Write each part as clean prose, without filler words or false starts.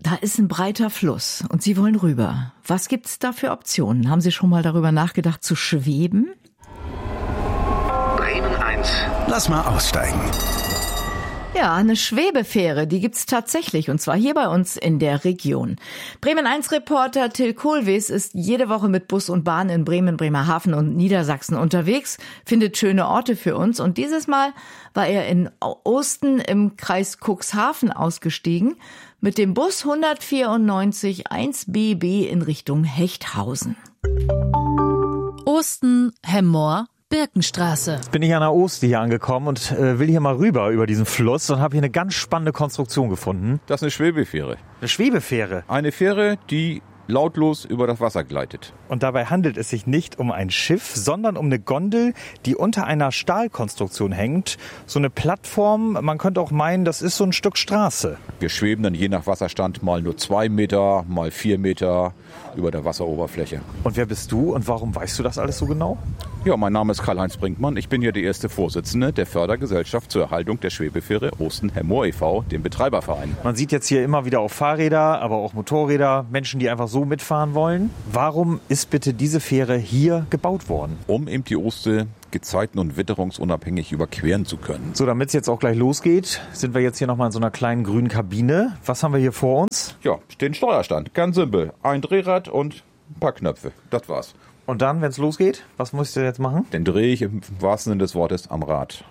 Da ist ein breiter Fluss und Sie wollen rüber. Was gibt's da für Optionen? Haben Sie schon mal darüber nachgedacht, zu schweben? Bremen 1. Lass mal aussteigen. Ja, eine Schwebefähre, die gibt's tatsächlich, und zwar hier bei uns in der Region. Bremen 1 Reporter Till Kohlwees ist jede Woche mit Bus und Bahn in Bremen, Bremerhaven und Niedersachsen unterwegs, findet schöne Orte für uns, und dieses Mal war er in Osten im Kreis Cuxhaven ausgestiegen mit dem Bus 194 1BB in Richtung Hechthausen. Osten, Hemmoor, Birkenstraße. Jetzt bin ich an der Oste hier angekommen und will hier mal rüber über diesen Fluss und habe hier eine ganz spannende Konstruktion gefunden. Das ist eine Schwebefähre. Eine Schwebefähre? Eine Fähre, die lautlos über das Wasser gleitet. Und dabei handelt es sich nicht um ein Schiff, sondern um eine Gondel, die unter einer Stahlkonstruktion hängt. So eine Plattform, man könnte auch meinen, das ist so ein Stück Straße. Wir schweben dann je nach Wasserstand mal nur 2 Meter, mal 4 Meter über der Wasseroberfläche. Und wer bist du und warum weißt du das alles so genau? Ja, mein Name ist Karl-Heinz Brinkmann. Ich bin hier der erste Vorsitzende der Fördergesellschaft zur Erhaltung der Schwebefähre Osten-Hemmoor e.V., dem Betreiberverein. Man sieht jetzt hier immer wieder auch Fahrräder, aber auch Motorräder, Menschen, die einfach so mitfahren wollen. Warum ist bitte diese Fähre hier gebaut worden? Um eben die Oste gezeiten- und witterungsunabhängig überqueren zu können. So, damit es jetzt auch gleich losgeht, sind wir jetzt hier nochmal in so einer kleinen grünen Kabine. Was haben wir hier vor uns? Ja, steht ein Steuerstand. Ganz simpel. Ein Drehrad und ein paar Knöpfe. Das war's. Und dann, wenn es losgeht, was musst du jetzt machen? Dann drehe ich im wahrsten Sinne des Wortes am Rad.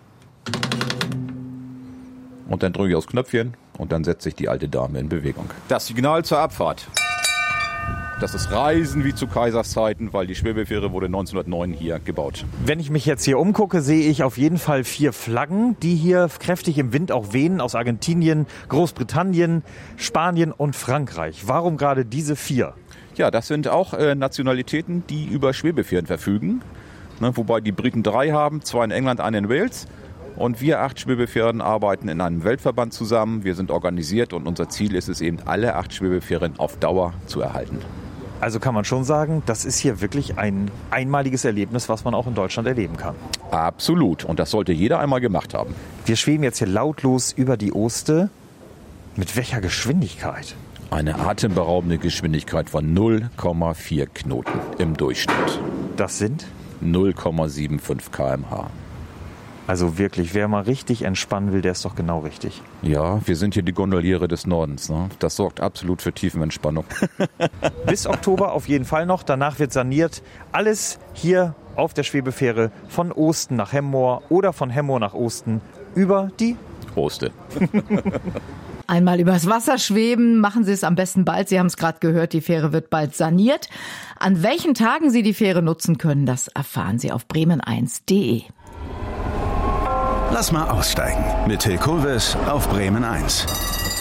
Und dann drücke ich aufs Knöpfchen und dann setzt sich die alte Dame in Bewegung. Das Signal zur Abfahrt. Das ist Reisen wie zu Kaiserszeiten, weil die Schwebefähre wurde 1909 hier gebaut. Wenn ich mich jetzt hier umgucke, sehe ich auf jeden Fall 4 Flaggen, die hier kräftig im Wind auch wehen, aus Argentinien, Großbritannien, Spanien und Frankreich. Warum gerade diese 4? Ja, das sind auch Nationalitäten, die über Schwebefähren verfügen. Wobei die Briten 3 haben, 2 in England, 1 in Wales. Und wir 8 Schwebefähren arbeiten in einem Weltverband zusammen. Wir sind organisiert und unser Ziel ist es eben, alle 8 Schwebefähren auf Dauer zu erhalten. Also kann man schon sagen, das ist hier wirklich ein einmaliges Erlebnis, was man auch in Deutschland erleben kann. Absolut. Und das sollte jeder einmal gemacht haben. Wir schweben jetzt hier lautlos über die Oste. Mit welcher Geschwindigkeit? Eine atemberaubende Geschwindigkeit von 0,4 Knoten im Durchschnitt. Das sind? 0,75 km/h. Also wirklich, wer mal richtig entspannen will, der ist doch genau richtig. Ja, wir sind hier die Gondoliere des Nordens. Ne? Das sorgt absolut für Tiefenentspannung. Bis Oktober auf jeden Fall noch. Danach wird saniert. Alles hier auf der Schwebefähre von Osten nach Hemmoor oder von Hemmoor nach Osten über die Oste. Einmal übers Wasser schweben, machen Sie es am besten bald. Sie haben es gerade gehört, die Fähre wird bald saniert. An welchen Tagen Sie die Fähre nutzen können, das erfahren Sie auf bremen1.de. Lass mal aussteigen mit Till Kohlwees auf Bremen 1.